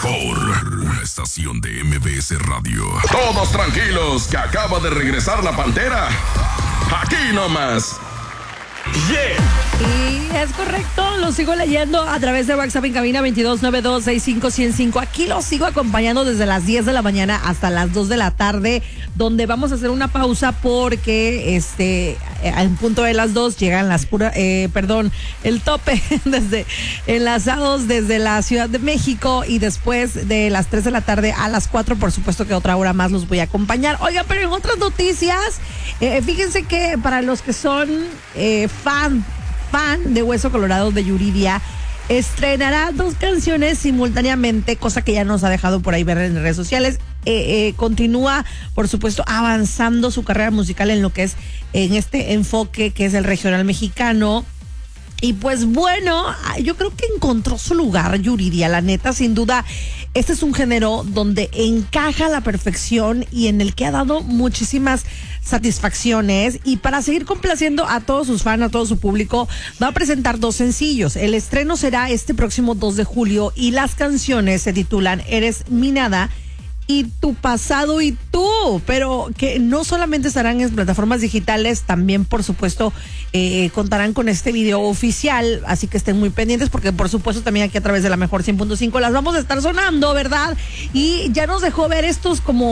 mejor. Una estación de MBS Radio. Todos tranquilos, que acaba de regresar la Pantera. Aquí nomás. Yeah. Y es correcto, lo sigo leyendo a través de WhatsApp en cabina 2292651005. Aquí lo sigo acompañando desde las 10 de la mañana hasta las 2 de la tarde, donde vamos a hacer una pausa porque en punto de las 2 llegan el tope desde enlazados desde la Ciudad de México, y después de las 3 de la tarde a las 4, por supuesto que otra hora más los voy a acompañar. Oiga, pero en otras noticias, fíjense que para los que son fan de Hueso Colorado de Yuridia, estrenará 2 canciones simultáneamente, cosa que ya nos ha dejado por ahí ver en redes sociales. Continúa, por supuesto, avanzando su carrera musical en lo que es en este enfoque que es el regional mexicano. Y pues bueno, yo creo que encontró su lugar Yuridia, la neta, sin duda. Este es un género donde encaja a la perfección y en el que ha dado muchísimas satisfacciones. Y para seguir complaciendo a todos sus fans, a todo su público, va a presentar 2 sencillos. El estreno será este próximo 2 de julio y las canciones se titulan Eres mi nada y Tu pasado y tú, pero que no solamente estarán en plataformas digitales, también por supuesto contarán con este video oficial, así que estén muy pendientes porque por supuesto también aquí a través de la mejor 100.5 las vamos a estar sonando, ¿verdad? Y ya nos dejó ver estos ya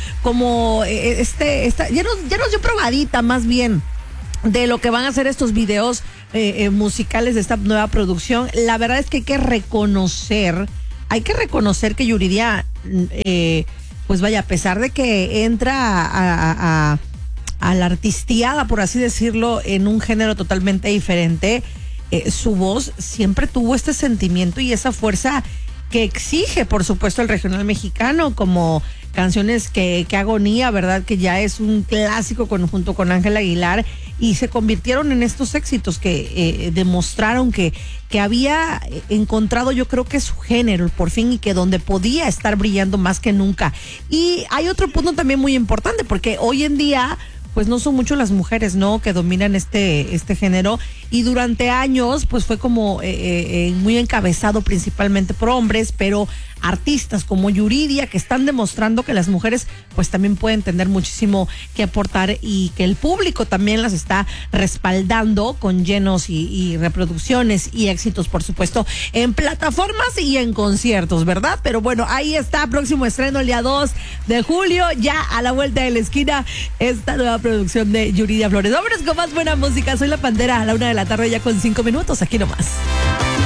nos dio probadita más bien de lo que van a ser estos videos musicales de esta nueva producción. La verdad es que hay que reconocer que Yuridia, pues vaya, a pesar de que entra a la artisteada, por así decirlo, en un género totalmente diferente, su voz siempre tuvo este sentimiento y esa fuerza que exige, por supuesto, el regional mexicano, como canciones que Agonía, ¿verdad? Que ya es un clásico junto con Ángel Aguilar, y se convirtieron en estos éxitos que demostraron que había encontrado, yo creo que su género por fin, y que donde podía estar brillando más que nunca. Y hay otro punto también muy importante, porque hoy en día pues no son mucho las mujeres, ¿no?, que dominan este género, y durante años pues fue como muy encabezado principalmente por hombres, pero artistas como Yuridia que están demostrando que las mujeres pues también pueden tener muchísimo que aportar, y que el público también las está respaldando con llenos y reproducciones y éxitos, por supuesto, en plataformas y en conciertos, ¿verdad? Pero bueno, ahí está, próximo estreno el día 2 de julio, ya a la vuelta de la esquina, esta nueva producción de Yuridia Flores. Vámonos con más buena música. Soy la Pantera, a la 1 de la tarde ya con 5 minutos, aquí nomás.